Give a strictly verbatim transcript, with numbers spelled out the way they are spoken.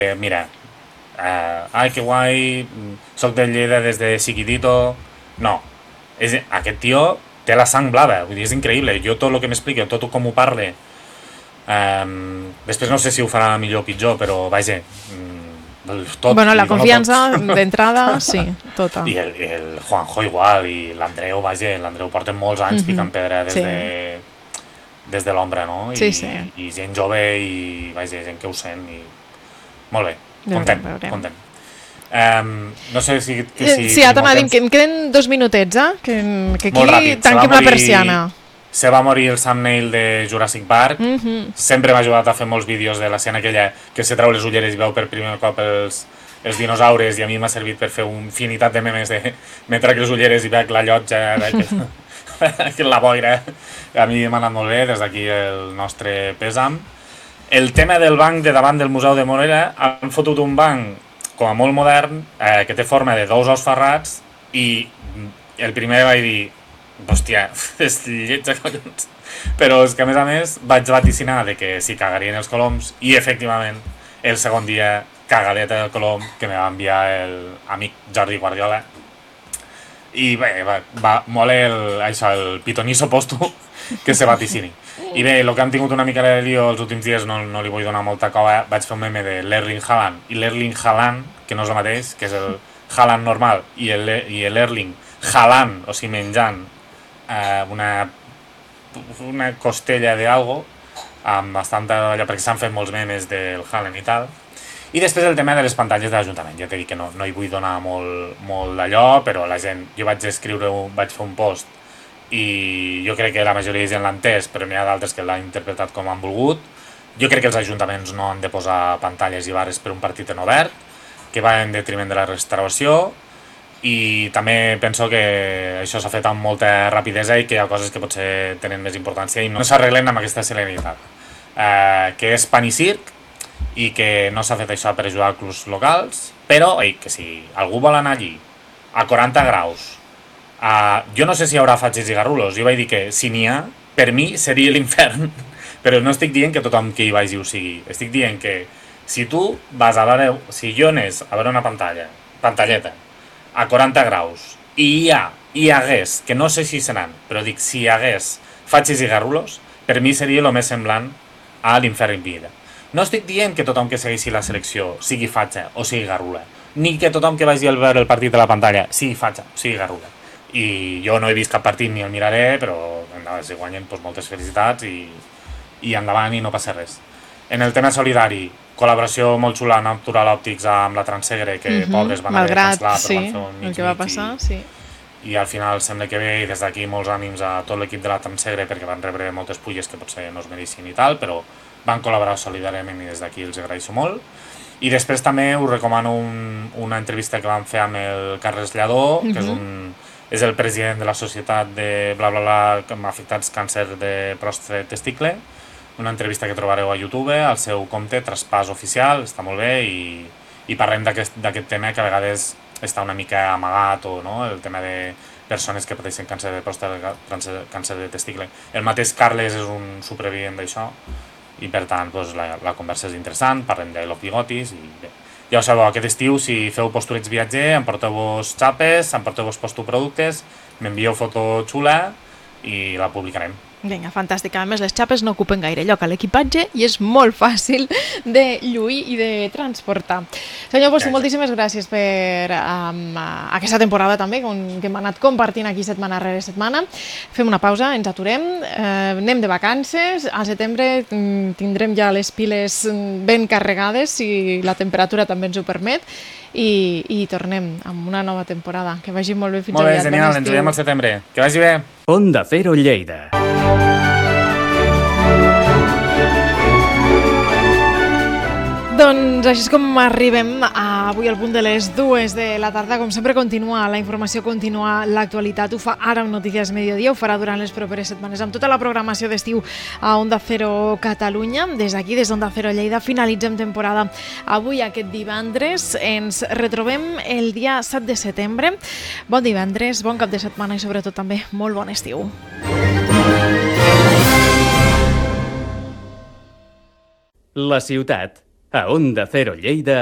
Eh, mira, eh, ai, que guai, soc de Lleida des de chiquitito. No, és, aquest tio té la sang blava, vull dir, és increïble. Jo tot el que m'explica, tot com ho parle, eh, després no sé si ho farà millor o pitjor, però vaja, tot. Bueno, la li dono confiança tot. d'entrada, sí, tota. I el, el Juanjo igual, i l'Andreu, vaja, l'Andreu porta molts anys picant pedra des Sí. de des de l'ombra, no? I, Sí, sí. i gent jove i vaja, gent que ho sent i molt bé, Veurem, content, veurem. content. Um, no sé si... Que Eh, si Sí, ara tenim t'anava molt dient que temps. em queden dos minutets, eh? Que, que Molt aquí ràpid. Se va tanquem la morir- persiana. Se va morir el Sam Neill de Jurassic Park. Mhm. Sempre m'ha ajudat a fer molts vídeos de l'escena aquella que se treu les ulleres i veu per primer cop els, els dinosaures, i a mi m'ha servit per fer una infinitat de memes de mentre que les ulleres i veig la llotja de que, que la boira. A mi m'ha anat molt bé, des d'aquí el nostre pèsam. El tema del banc de davant del Museu de Morella, han fotut un banc com a molt modern, eh, que té forma de dos ous ferrats, i el primer vaig dir, hòstia, és lleig de collons. Però és que a més a més vaig vaticinar de que s'hi cagarien els coloms, i efectivament el segon dia cagadeta del colom que me va enviar el amic Jordi Guardiola. I bé, va, va molt el, això, el pitonisso posto que se vaticini. I bé, el que han tingut una mica de lío els últims dies, no, no li vull donar molta cova, vaig fer un meme de l'Erling Haaland i l'Erling Haaland, que no és el mateix, que és el Haaland normal, i el, i l'Erling Haaland, o sigui, menjant eh, una, una costella de algo, amb bastanta, allò, perquè s'han fet molts memes del Haaland i tal. I després el tema de les pantalles de l'Ajuntament. Ja t'he dit que no, no hi vull donar molt, molt d'allò, però la gent... Jo vaig escriure, vaig fer un post i jo crec que la majoria de gent l'ha entès, però n'hi ha d'altres que l'han interpretat com han volgut. Jo crec que els ajuntaments no han de posar pantalles i bares per un partit en obert, que va en detriment de la restauració, i també penso que això s'ha fet amb molta rapidesa i que hi ha coses que potser tenen més importància i no s'arreglen amb aquesta serenitat. Eh, que és pan i circ, i que no s'ha fet això per ajudar als clubs locals, però ei, que si algú vol anar allí a quaranta graus, uh, jo no sé si hi haurà fatxes i garrulos, jo vaig dir que si n'hi ha, per mi seria l'infern, però no estic dient que tothom que hi vagi ho sigui, estic dient que si tu vas a veure, si jo anés a veure una pantalla, pantalleta, a quaranta graus, i hi ha, hi hagués, que no sé si seran, però dic, si hi hagués fatxes i garrulos, per mi seria el més semblant a l'infern en vida. No estic dient que tothom que segueixi la selecció sigui fatxa o sigui garrula, ni que tothom que vagi a veure el partit de la pantalla sigui fatxa o sigui garrula. I jo no he vist cap partit ni el miraré, però si guanyen, doncs moltes felicitats i, i endavant i no passa res. En el tema solidari, col·laboració molt xula amb Natural Òptics amb la Transsegre, que uh -huh. pobres van haver de cancel·lar, sí, però van fer un mig el que va passar, i, sí. i al final sembla que bé, i des d'aquí molts ànims a tot l'equip de la Transsegre, perquè van rebre moltes pulles que potser no es mereixin i tal, però van col·laborar solidàriament i des d'aquí els agraeixo molt. I després també us recomano un, una entrevista que vam fer amb el Carles Lladó, uh -huh. que és, un, és el president de la societat de bla bla bla amb afectats càncer de pròstata testicle, una entrevista que trobareu a YouTube, al seu compte, Traspàs Oficial, està molt bé, i, i parlem d'aquest tema que a vegades està una mica amagat, o no? El tema de persones que pateixen càncer de pròstata, càncer de testicle. El mateix Carles és un supervivent d'això, i per tant doncs, la, la conversa és interessant, parlem de los bigotis i bé. Ja ho sabeu, aquest estiu si feu posturets viatger, emporteu-vos xapes, emporteu-vos postoproductes, m'envieu foto xula i la publicarem. Vinga, fantàstic. A més, les xapes no ocupen gaire lloc a l'equipatge i és molt fàcil de lluir i de transportar. Senyor Posto, moltíssimes gràcies per um, aquesta temporada també, que hem anat compartint aquí setmana rere setmana. Fem una pausa, ens aturem, eh, anem de vacances, al setembre tindrem ja les piles ben carregades, si la temperatura també ens ho permet, i, i tornem amb una nova temporada. Que vagi molt bé fins molt bé, aviat. Genial, ens veiem al setembre. Que vagi bé. Onda Cero Lleida. Doncs així és com arribem a avui al punt de les dues de la tarda. Com sempre, continua la informació, continua l'actualitat. Ho fa ara amb Notícies Mediodía, ho farà durant les properes setmanes amb tota la programació d'estiu a Onda Cero Catalunya. Des d'aquí, des d'Onda Cero Lleida, finalitzem temporada avui, aquest divendres. Ens retrobem el dia set de setembre. Bon divendres, bon cap de setmana i sobretot també molt bon estiu. La ciutat, A Onda Cero Lleida,